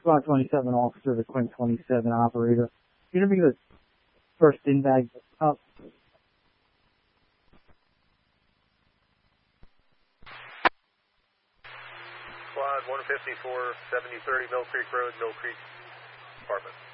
Squad 27 officer, the Quint 27 operator. You know, the first in bag up. Squad 154, 7030 Mill Creek Road, Mill Creek Apartment.